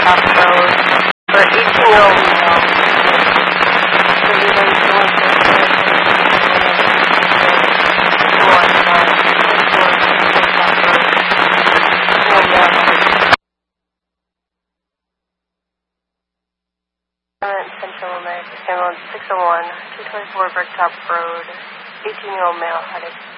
Bricktop Road for 18-year-old male. Central America, 601, 224 Bricktop Road, 18-year-old male headed